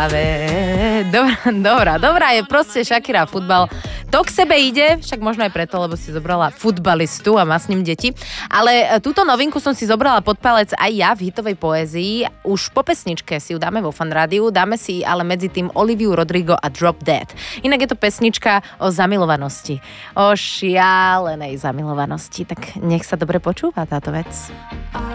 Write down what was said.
hlave. Dobrá je proste Shakira futbal. To k sebe ide, však možno aj preto, lebo si zobrala futbalistu a má s ním deti. Ale túto novinku som si zobrala pod palec aj ja v hitovej poézii. Už po pesničke si ju dáme vo Fan Rádiu, dáme si ale medzi tým Oliviu Rodrigo a Drop Dead. Inak je to pesnička o zamilovanosti. O šialenej zamilovanosti. Tak nech sa dobre počúva táto vec.